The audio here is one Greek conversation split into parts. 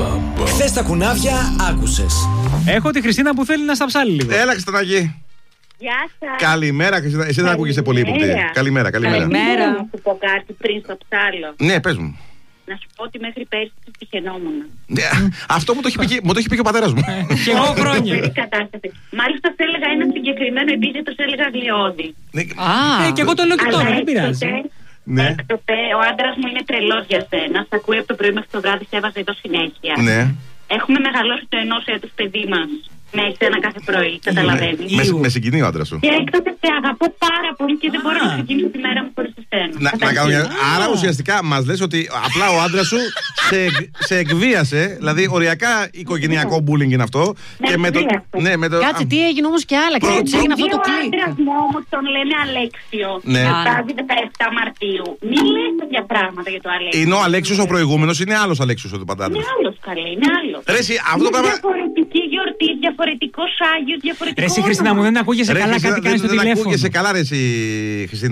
Χθες τα κουνάβια άκουσες. Έχω τη Χριστίνα που θέλει να σταψάλει λίγο. Έλα, Χριστανάκη. Γεια σας. Καλημέρα, Χριστίνα. Εσύ δεν ακούγεσαι πολύ ύποπτη. Καλημέρα. Να σου πω κάτι πριν στο ψάλο. Ναι, πες μου. Να σου πω ότι μέχρι πέρυσι τυχαινόμουν. Αυτό μου το έχει πει και ο πατέρας μου. Και εγώ χρόνια. Κατάσταση. Μάλιστα θα έλεγα ένα συγκεκριμένο επίθετο, έλεγα γλιώδη. Και εγώ το λέω και τώρα, δεν πειράζει. Έκτοτε ο άντρας μου είναι τρελός για σένα. Σ' ακούει από το πρωί μέχρι το βράδυ, σε έβαζε εδώ συνέχεια. Ναι. Έχουμε μεγαλώσει το ενός έτους παιδί μας με εσένα κάθε πρωί, καταλαβαίνεις. Με συγκινεί ο άντρας σου. Και έκτοτε σε αγαπώ πάρα πολύ και δεν μπορώ να ξεκινήσω τη μέρα μου χωρίς εσένα. Άρα ουσιαστικά μας λες ότι απλά ο άντρας σου σε εκβίασε, δηλαδή οριακά οικογενειακό bullying είναι αυτό. Κάτσε, τι έγινε όμως και άλλαξε. Τι έγινε αυτό το κλικ. Ο άντρας μου όμως τον λένε Αλέξιο. Φτάζει 17 Μαρτίου. Μην λες τέτοια πράγματα για το Αλέξιο. Είναι ο Αλέξιος ο προηγούμενος, είναι άλλος Αλέξιος ο παντάντρας. Είναι άλλος, καλέ, είναι άλλος. Διαφορετική γιορτή, διαφορετικός Άγιος, διαφορετικό. Ρε εσύ Χριστίνα μου, δεν ακούγεσαι καλά, κάτι κάνεις στο τηλέφωνο. Δεν ακούγεσαι καλά ρε εσύ Χριστίνα.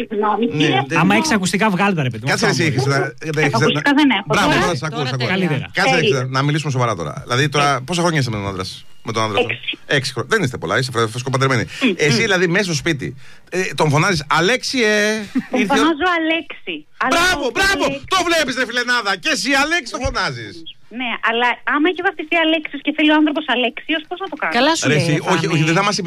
Άμα έχεις ακουστικά βγάλ' τα ρε παιδί. Κάτσε εσύ Χριστίνα. Ακουστικά δεν έχω. Μπράβο, θα σε ακούω. Κάτσε να μιλήσουμε σοβαρά τώρα. Δηλαδή τώρα πόσα χρόνια είσαι με τον άντρα σου? 6 χρόνια. Δεν είστε πολλά, είσαι φρεσκοπαντρεμένοι. Εσύ δηλαδή μέσα στο σπίτι τον φωνάζεις Αλέξιε. Τον φωνάζω Αλέξη. Μπράβο! Το βλέπεις ρε φιλενάδα. Και εσύ Αλέξη το φωνάζεις. Ναι, αλλά άμα έχει βαφτιστεί Αλέξιος και θέλει ο άνθρωπος Αλέξιος, πώς να το κάνει? Καλά σου λέει. Όχι,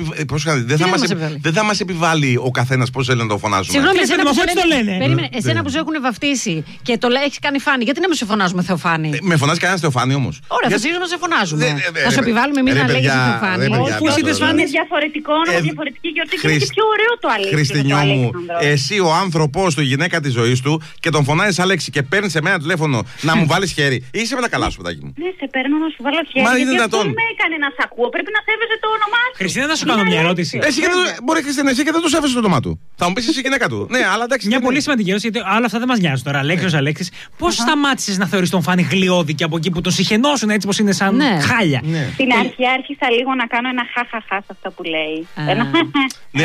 δεν θα μας επιβάλλει ο καθένας πώς θέλει να το φωνάζουμε. Συγγνώμη, εσένα που σε έχουν βαφτίσει και το έχεις κάνει φάνη, γιατί να με σε φωνάζουμε Θεοφάνη? Με φωνάζει κανένας Θεοφάνη όμως. Ωραία, θα συνεχίσουμε να σε φωνάζουμε. Θα σου επιβάλλουμε εμείς να λέγεις Θεοφάνη. Είναι διαφορετικό όνομα, διαφορετική γιορτή και είναι πιο ωραίο το Αλέξιο. Χριστινιό μου, εσύ ο άνθρωπός του, η γυναίκα της ζωής του και τον φωνάζεις Αλέξη και παίρνεις σε μένα τηλέφωνο να μου βάλεις χέρι. Είσαι με τα καλά σου. Ναι, σε παίρνω να σου βάλω χέρι. Μα είναι δυνατόν? Δεν με έκανε να σ' ακούω. Πρέπει να σέβεσαι το όνομά σου. Χριστίνα, να σου κάνω μια ερώτηση. Μπορεί Χριστίνα, εσύ και δεν του σέβεσαι το όνομά του. Θα μου πεις εσύ γυναίκα του. Ναι, αλλά εντάξει. Μια πολύ σημαντική ερώτηση, γιατί όλα αυτά δεν μας νοιάζουν τώρα. Αλέξης, πώς σταμάτησες να θεωρείς τον Φάνη γλιώδη και από εκεί που τον συχαινώσουν έτσι πως είναι σαν χάλια? Στην αρχή άρχισα λίγο να κάνω ένα χαχαχά σε αυτά που λέει. Ναι,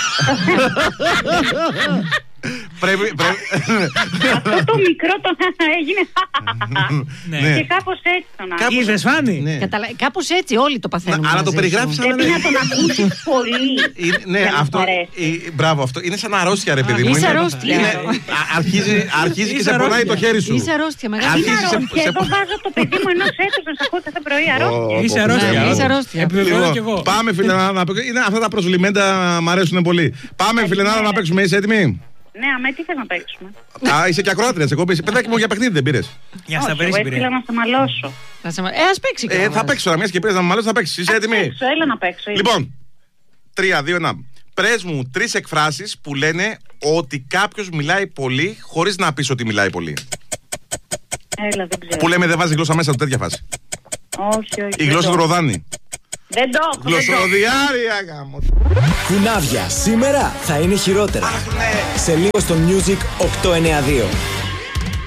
πρέπει. Αυτό το μικρό το έγινε. Και κάπως έτσι τον άκουσα. Είδες Φάνη? Κάπως έτσι όλοι το παθαίνουμε. Αλλά το περιγράφεις σαν να πρέπει να τον ακούσεις πολύ. Ναι, αυτό. Μπράβο, αυτό είναι σαν αρρώστια ρε παιδί μου. Είσαι αρρώστια. Αρχίζει και σε πονάει το χέρι σου. Είσαι αρρώστια, μεγάλη. Είναι αρρώστια. Εδώ βάζω το παιδί μου ενός έτους να σ' ακούω κάθε πρωί αρρώστια. Είσαι αρρώστια. Επιβεβαιώνω κι εγώ. Πάμε φιλενάδα να παίξουμε. Αυτά τα προσβλημέντα μ' αρέσουν πολύ. Πάμε φιλενάδα να παίξουμε. Είσαι έτοιμη? Ναι, αμέ τι θες να παίξουμε? Είσαι και ακροάτρια, εγώ πες. Παιδάκι μου για παιχνίδι δεν πήρες? Για να εγώ ήθελα να σε μαλώσω. Ας παίξει και θα παίξω τώρα, μιας και πήρες να με μαλώσεις, θα παίξεις. Είσαι έτοιμη? Έλα να παίξω. Λοιπόν, 3, 2, 1. Πες μου 3 εκφράσεις που λένε ότι κάποιος μιλάει πολύ χωρίς να πεις ότι μιλάει πολύ. Έλα, δεν ξέρω. Που λέμε δεν βάζει γλώσσα μέσα του, τέτοια φάση. Όχι. Η γλώσσα του ροδάνει. Δεν το έχω. Γλωσσοδιάρια γάμο. Κουνάβια σήμερα θα είναι χειρότερα. Σε λίγο στο Music 892.